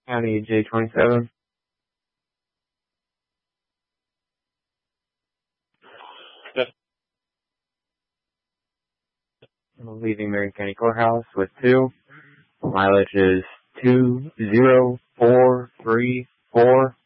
County J27. I'm leaving Marion County Courthouse with 2. Mileage is 20434.